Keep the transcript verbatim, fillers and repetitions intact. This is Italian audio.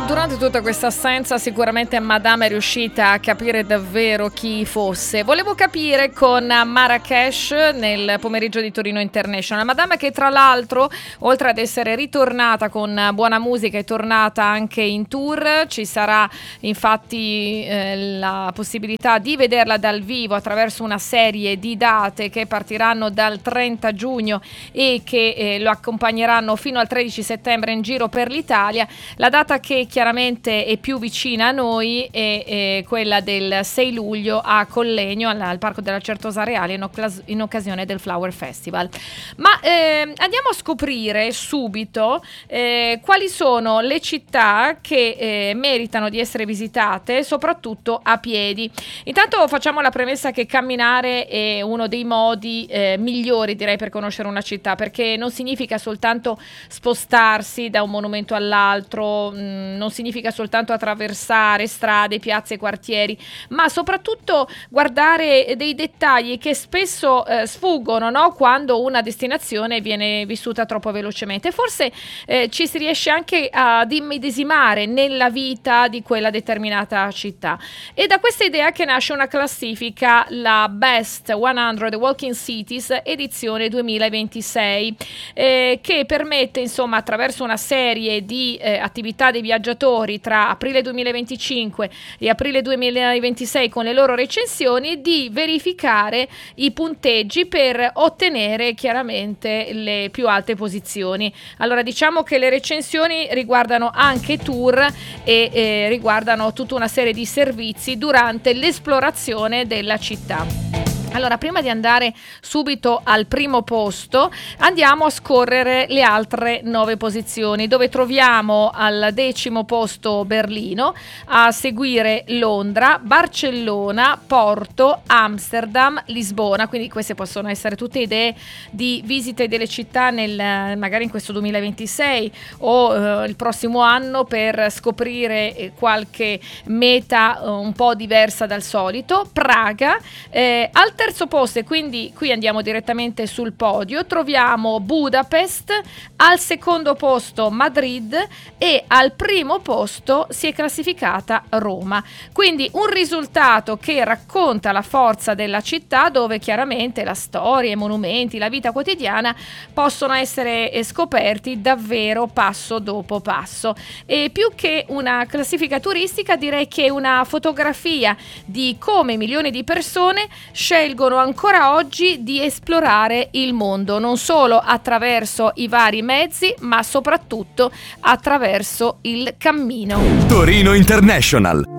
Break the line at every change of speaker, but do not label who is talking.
durante tutta questa assenza sicuramente Madame è riuscita a capire davvero chi fosse. Volevo capire con Marrakesh nel pomeriggio di Torino International. Madame che tra l'altro, oltre ad essere ritornata con buona musica, è tornata anche in tour. Ci sarà infatti eh, la possibilità di vederla dal vivo attraverso una serie di date che partiranno dal trenta giugno e che eh, lo accompagneranno fino al tredici settembre in giro per l'Italia. La data che chiaramente è più vicina a noi è, è quella del sei luglio a Collegno al, al Parco della Certosa Reale in, occas- in occasione del Flower Festival. Ma eh, andiamo a scoprire subito eh, quali sono le città che eh, meritano di essere visitate, soprattutto a piedi. Intanto facciamo la premessa che camminare è uno dei modi eh, migliori, direi, per conoscere una città, perché non significa soltanto spostarsi da un monumento all'altro, mh, non significa soltanto attraversare strade, piazze, quartieri, ma soprattutto guardare dei dettagli che spesso eh, sfuggono, no? Quando una destinazione viene vissuta troppo velocemente. Forse eh, ci si riesce anche ad immedesimare nella vita di quella determinata città. E da questa idea che nasce una classifica, la Best cento Walking Cities edizione duemilaventisei, eh, che permette, insomma, attraverso una serie di eh, attività dei viaggiatori tra aprile duemilaventicinque e aprile duemilaventisei, con le loro recensioni, di verificare i punteggi per ottenere chiaramente le più alte posizioni. Allora, diciamo che le recensioni riguardano anche tour e eh, riguardano tutta una serie di servizi durante l'esplorazione della città. Allora, prima di andare subito al primo posto, andiamo a scorrere le altre nove posizioni, dove troviamo al decimo posto Berlino, a seguire Londra, Barcellona, Porto, Amsterdam, Lisbona. Quindi queste possono essere tutte idee di visite delle città nel, magari in questo duemilaventisei o eh, il prossimo anno, per scoprire eh, qualche meta eh, un po' diversa dal solito. Praga, eh, al terzo posto, e quindi qui andiamo direttamente sul podio, troviamo Budapest, al secondo posto Madrid e al primo posto si è classificata Roma. Quindi un risultato che racconta la forza della città, dove chiaramente la storia, i monumenti, la vita quotidiana possono essere scoperti davvero passo dopo passo. E più che una classifica turistica, direi che è una fotografia di come milioni di persone scelgono ancora oggi di esplorare il mondo, non solo attraverso i vari mezzi, ma soprattutto attraverso il cammino.
Torino International.